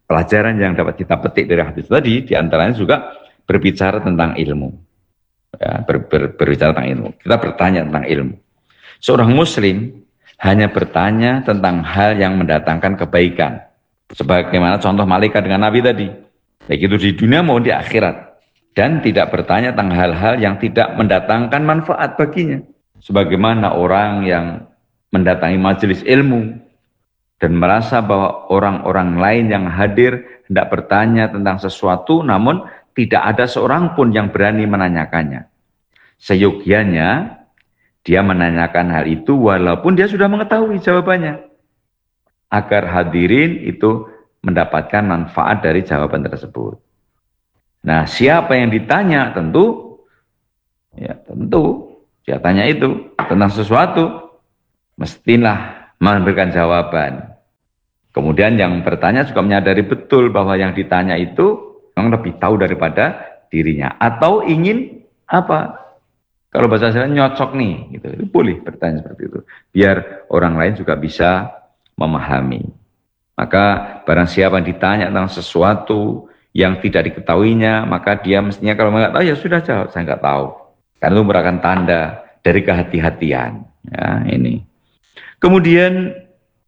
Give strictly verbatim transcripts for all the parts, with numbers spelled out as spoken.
pelajaran yang dapat kita petik dari hadis tadi, diantaranya juga berbicara tentang ilmu. Ya, ber, ber, berbicara tentang ilmu. Kita bertanya tentang ilmu. Seorang muslim hanya bertanya tentang hal yang mendatangkan kebaikan. Sebagaimana contoh malaikat dengan Nabi tadi. Baik itu di dunia maupun di akhirat. Dan tidak bertanya tentang hal-hal yang tidak mendatangkan manfaat baginya. Sebagaimana orang yang mendatangi majelis ilmu dan merasa bahwa orang-orang lain yang hadir hendak bertanya tentang sesuatu, namun tidak ada seorang pun yang berani menanyakannya. Seyogianya dia menanyakan hal itu walaupun dia sudah mengetahui jawabannya, agar hadirin itu mendapatkan manfaat dari jawaban tersebut. Nah, siapa yang ditanya tentu, ya tentu dia tanya itu tentang sesuatu, mestilah memberikan jawaban. Kemudian yang bertanya juga menyadari betul bahwa yang ditanya itu memang lebih tahu daripada dirinya, atau ingin apa? Kalau bahasa saya nyocok nih, gitu. Itu boleh bertanya seperti itu, biar orang lain juga bisa memahami. Maka barang siapa yang ditanya tentang sesuatu yang tidak diketahuinya, maka dia mestinya kalau nggak tahu ya sudah jawab, saya nggak tahu. Karena itu merupakan tanda dari kehati-hatian. Ya, ini. Kemudian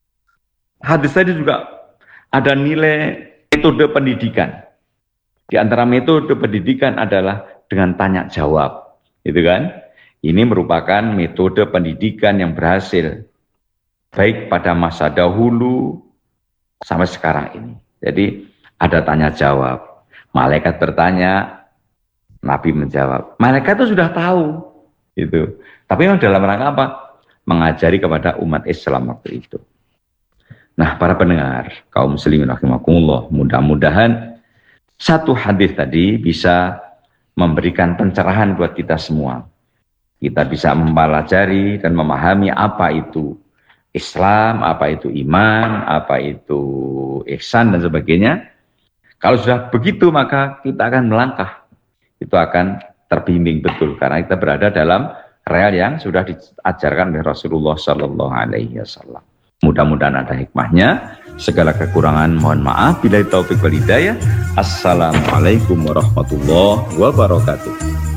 hadis tadi juga ada nilai metode pendidikan. Di antara metode pendidikan adalah dengan tanya jawab. Gitu kan? Ini merupakan metode pendidikan yang berhasil baik pada masa dahulu sampai sekarang ini. Jadi ada tanya jawab. Malaikat bertanya, Nabi menjawab. Malaikat itu sudah tahu, gitu. Tapi dalam rangka apa? Mengajari kepada umat Islam waktu itu. Nah, para pendengar, kaum muslimin rahimakumullah, mudah-mudahan satu hadis tadi bisa memberikan pencerahan buat kita semua. Kita bisa mempelajari dan memahami apa itu Islam, apa itu iman, apa itu ihsan dan sebagainya. Kalau sudah begitu maka kita akan melangkah. Itu akan terbimbing betul karena kita berada dalam real yang sudah diajarkan oleh Rasulullah Shallallahu Alaihi Wasallam. Mudah-mudahan ada hikmahnya. Segala kekurangan mohon maaf. Billahi taufik wal hidayah. Assalamualaikum warahmatullahi wabarakatuh.